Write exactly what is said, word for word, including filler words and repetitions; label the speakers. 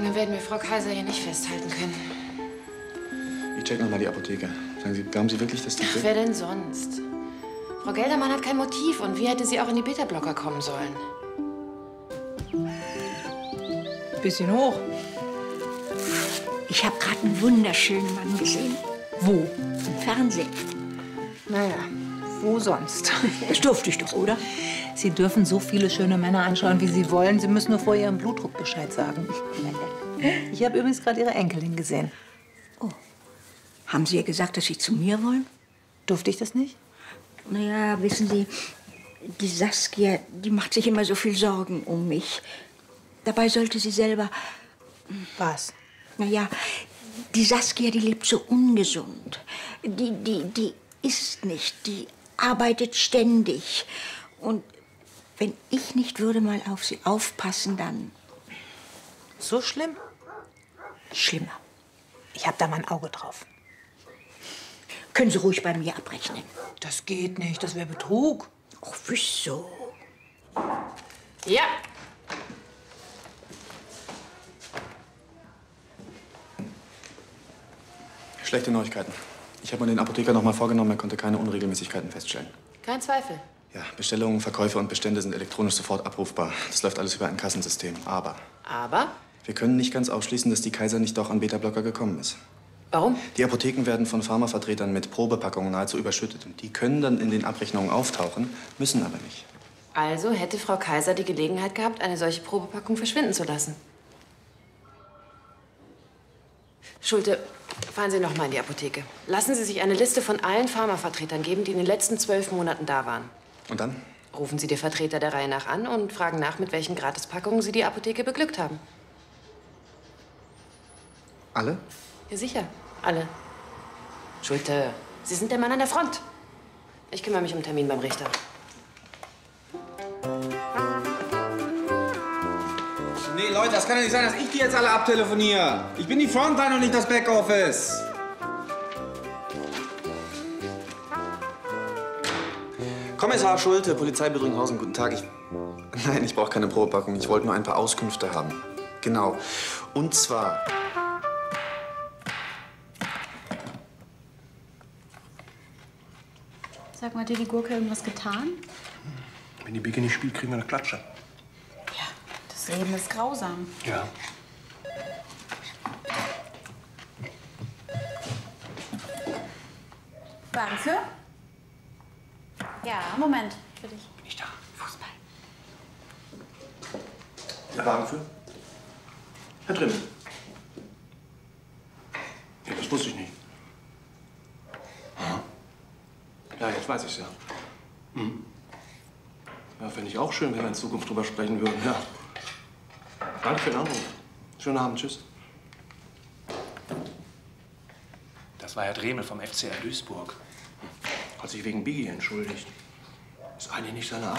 Speaker 1: lange werden wir Frau Kaiser hier nicht festhalten können.
Speaker 2: Ich check noch mal die Apotheke. Sagen Sie, glauben Sie wirklich, dass die...
Speaker 1: Ach, wer denn sonst? Frau Geldermann hat kein Motiv. Und wie hätte sie auch in die Beta-Blocker kommen sollen?
Speaker 3: Bisschen hoch.
Speaker 4: Ich habe gerade einen wunderschönen Mann gesehen.
Speaker 3: Wo?
Speaker 4: Im Fernsehen.
Speaker 3: Naja, wo sonst?
Speaker 4: Das durfte ich doch, oder?
Speaker 3: Sie dürfen so viele schöne Männer anschauen, wie Sie wollen. Sie müssen nur vor Ihrem Blutdruck Bescheid sagen. Ich habe übrigens gerade Ihre Enkelin gesehen.
Speaker 4: Oh. Haben Sie ihr gesagt, dass Sie zu mir wollen?
Speaker 3: Durfte ich das nicht?
Speaker 4: Naja, wissen Sie, die Saskia, die macht sich immer so viel Sorgen um mich. Dabei sollte sie selber...
Speaker 3: Was?
Speaker 4: Naja, die Saskia, die lebt so ungesund. Die, die, die isst nicht, die arbeitet ständig. Und wenn ich nicht würde mal auf sie aufpassen, dann...
Speaker 3: So schlimm?
Speaker 4: Schlimmer.
Speaker 3: Ich habe da mal ein Auge drauf.
Speaker 4: Können Sie ruhig bei mir abrechnen.
Speaker 3: Das geht nicht, das wäre Betrug.
Speaker 4: Ach, wieso?
Speaker 1: Ja.
Speaker 2: Schlechte Neuigkeiten. Ich habe mir den Apotheker noch mal vorgenommen, er konnte keine Unregelmäßigkeiten feststellen.
Speaker 1: Kein Zweifel.
Speaker 2: Ja, Bestellungen, Verkäufe und Bestände sind elektronisch sofort abrufbar. Das läuft alles über ein Kassensystem. Aber
Speaker 1: Aber?
Speaker 2: wir können nicht ganz ausschließen, dass die Kaiser nicht doch an Beta-Blocker gekommen ist.
Speaker 1: Warum?
Speaker 2: Die Apotheken werden von Pharmavertretern mit Probepackungen nahezu überschüttet. Und die können dann in den Abrechnungen auftauchen, müssen aber nicht.
Speaker 1: Also hätte Frau Kaiser die Gelegenheit gehabt, eine solche Probepackung verschwinden zu lassen. Schulte, fahren Sie noch mal in die Apotheke. Lassen Sie sich eine Liste von allen Pharmavertretern geben, die in den letzten zwölf Monaten da waren.
Speaker 2: Und dann?
Speaker 1: Rufen Sie die Vertreter der Reihe nach an und fragen nach, mit welchen Gratispackungen Sie die Apotheke beglückt haben.
Speaker 2: Alle?
Speaker 1: Ja, sicher. Alle. Schulte, Sie sind der Mann an der Front. Ich kümmere mich um einen Termin beim Richter.
Speaker 5: Nee, Leute, das kann ja nicht sein, dass ich die jetzt alle abtelefoniere. Ich bin die Frontline und nicht das Backoffice.
Speaker 2: Kommissar Schulte, Polizei Büdringhausen, guten Tag. Ich... Nein, ich brauche keine Probepackung. Ich wollte nur ein paar Auskünfte haben. Genau. Und zwar...
Speaker 6: Sag mal, hat dir die Gurke irgendwas getan?
Speaker 7: Wenn die Biggie nicht spielt, kriegen wir eine Klatsche.
Speaker 6: Ja, das Leben ist grausam.
Speaker 7: Ja.
Speaker 6: Wagen für? Ja, Moment, für dich.
Speaker 7: Bin ich da?
Speaker 6: Fußball.
Speaker 7: Der Wagen für? Herr Drimmel. Ja, das wusste ich nicht. Aha. Ja, jetzt weiß ich's ja. Hm. Ja, fände ich auch schön, wenn wir in Zukunft drüber sprechen würden, ja. Danke für den Anruf. Schönen Abend, tschüss. Das war Herr Dremel vom F C R Duisburg. Hat sich wegen Biggie entschuldigt. Ist eigentlich nicht seine Art.